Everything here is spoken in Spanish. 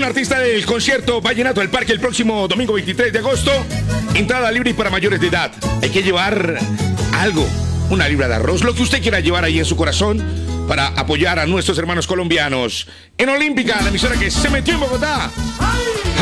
un artista del concierto Vallenato del Parque el próximo domingo 23 de agosto. Entrada libre para mayores de edad. Hay que llevar algo, una libra de arroz, lo que usted quiera llevar ahí en su corazón para apoyar a nuestros hermanos colombianos. En Olímpica, la emisora que se metió en Bogotá.